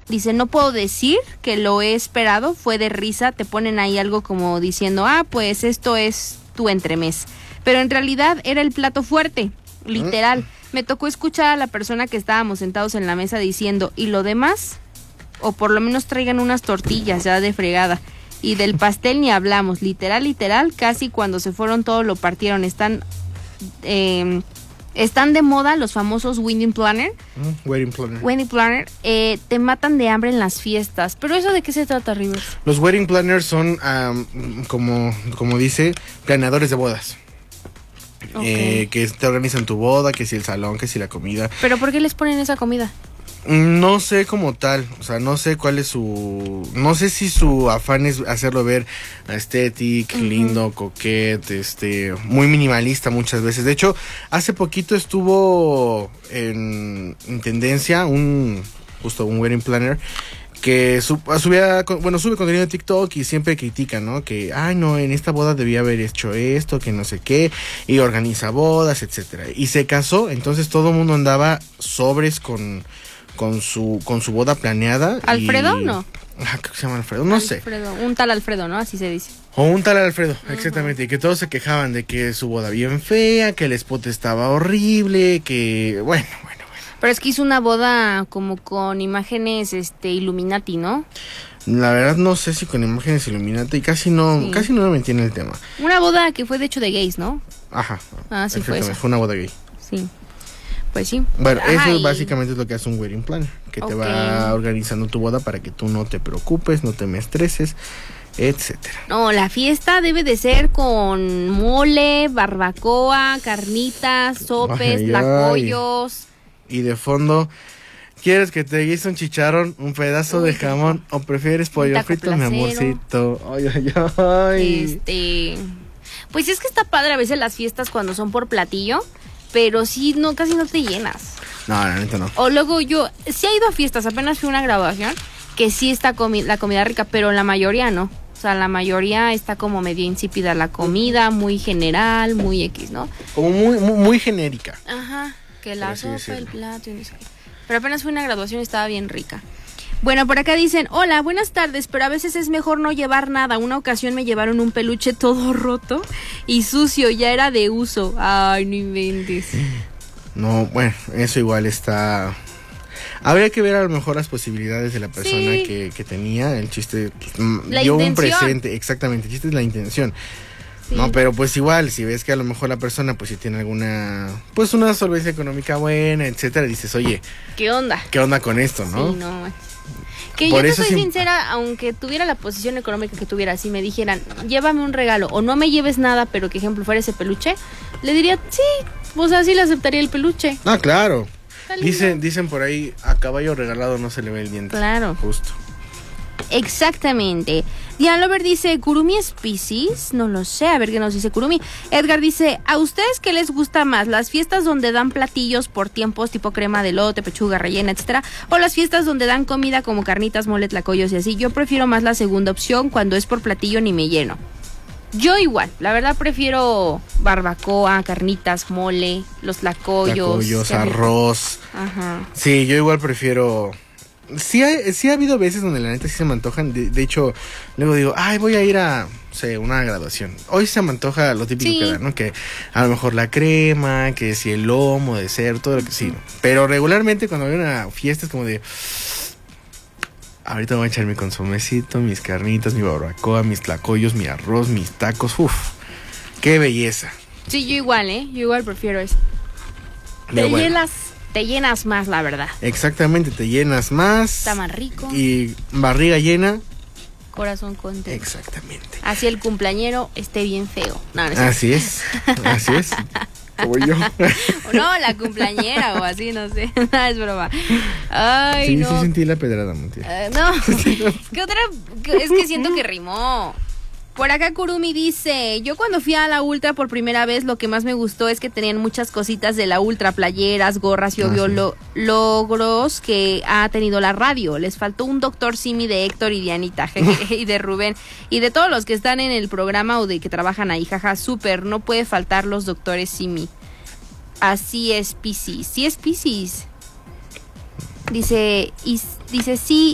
Dice, no puedo decir que lo he esperado, fue de risa, te ponen ahí algo como diciendo, pues esto es tu entremés. Pero en realidad era el plato fuerte, literal. Me tocó escuchar a la persona que estábamos sentados en la mesa diciendo, ¿y lo demás? O por lo menos traigan unas tortillas ya de fregada. Y del pastel ni hablamos, literal, casi cuando se fueron todos lo partieron. Están de moda los famosos wedding planner. Wedding planner. Te matan de hambre en las fiestas. ¿Pero eso de qué se trata, Rivers? Los wedding planners son, como dice, planeadores de bodas. Okay. Que te organizan tu boda, que si el salón, que si la comida. ¿Pero por qué les ponen esa comida? No sé como tal, o sea, no sé cuál es no sé si su afán es hacerlo ver aesthetic, lindo, coquete, muy minimalista muchas veces. De hecho, hace poquito estuvo en tendencia un wedding planner que sube contenido de TikTok y siempre critica, ¿no? Que, no, en esta boda debía haber hecho esto, que no sé qué, y organiza bodas, etcétera. Y se casó, entonces todo el mundo andaba sobres con su boda planeada. ¿Alfredo? No. Creo que se llama Alfredo, no sé. Un tal Alfredo, ¿no? Así se dice. O un tal Alfredo, exactamente. Y que todos se quejaban de que su boda bien fea, que el spot estaba horrible, que bueno. Pero es que hizo una boda como con imágenes Illuminati, ¿no? La verdad no sé si con imágenes Illuminati, casi no me metí en el tema. Una boda que fue de hecho de gays, ¿no? Ajá. Sí fue eso. Fue una boda gay. Sí. Pues sí. Bueno, eso básicamente es lo que hace un wedding planner, que te va organizando tu boda para que tú no te preocupes, no te me estreses, etcétera. No, la fiesta debe de ser con mole, barbacoa, carnitas, sopes, tlacoyos. Y de fondo, ¿quieres que te guise un chicharrón, un pedazo de jamón o prefieres pollo frito, mi amorcito? Ay. Pues es que está padre a veces las fiestas cuando son por platillo, pero sí, casi no te llenas. No, la neta no. O luego yo, sí he ido a fiestas, apenas fui a una graduación, que sí está la comida rica, pero la mayoría no. O sea, la mayoría está como medio insípida la comida, muy general, muy X, ¿no? Como muy genérica. Ajá. Que la sopa, el plato y no sé qué. Pero apenas fue una graduación y estaba bien rica. Bueno, por acá dicen, hola, buenas tardes, pero a veces es mejor no llevar nada. Una ocasión me llevaron un peluche todo roto y sucio, ya era de uso. Ay, no inventes. No, bueno, eso igual está... Habría que ver a lo mejor las posibilidades de la persona que tenía. El chiste dio un presente, exactamente, el chiste es la intención. Sí. No, pero pues igual, si ves que a lo mejor la persona pues si tiene alguna, pues una solvencia económica buena, etcétera, dices, oye, ¿qué onda? ¿Qué onda con esto, no? Sí, no. Que por yo te soy sincera, aunque tuviera la posición económica que tuviera, si me dijeran, llévame un regalo o no me lleves nada, pero que ejemplo fuera ese peluche, le diría, sí, o sea, sí le aceptaría el peluche. Ah, claro. Dicen por ahí, a caballo regalado no se le ve el diente. Claro. Justo. Exactamente. Diana Lover dice, ¿Kurumi es Piscis? No lo sé, a ver qué nos dice Kurumi. Edgar dice, ¿a ustedes qué les gusta más? ¿Las fiestas donde dan platillos por tiempos tipo crema de elote, pechuga rellena, etcétera? ¿O las fiestas donde dan comida como carnitas, mole, tlacoyos y así? Yo prefiero más la segunda opción, cuando es por platillo ni me lleno. Yo igual, la verdad prefiero barbacoa, carnitas, mole, los tlacoyos, arroz. Ajá. Sí, yo igual prefiero... Sí ha habido veces donde la neta sí se me antojan. De hecho, luego digo, voy a ir a, una graduación. Hoy se me antoja lo típico que dan, ¿no? Que a lo mejor la crema, que si el lomo de cerdo, todo lo que sí. Pero regularmente cuando voy a una fiesta es como de... Ahorita voy a echar mi consomecito, mis carnitas, mi barbacoa, mis tlacoyos, mi arroz, mis tacos. Uf, qué belleza. Sí, yo igual, Yo igual prefiero eso. Te llenas más, la verdad. Exactamente, te llenas más. Está más rico. Y barriga llena. Corazón contento. Exactamente. Así el cumpleañero esté bien feo. No, así es. Como yo. No, la cumpleañera o así, no sé. Es broma. Ay, sí, no. Sí sentí la pedrada, Montiel. No. ¿Qué otra? Es que siento que rimó. Por acá Kurumi dice, yo cuando fui a la Ultra por primera vez, lo que más me gustó es que tenían muchas cositas de la Ultra, playeras, gorras y obvio logros que ha tenido la radio. Les faltó un Dr. Simi de Héctor y de Anita y de Rubén y de todos los que están en el programa o de que trabajan ahí, jaja, súper, no puede faltar los doctores Simi. Así es Piscis, sí es Piscis. Dice sí,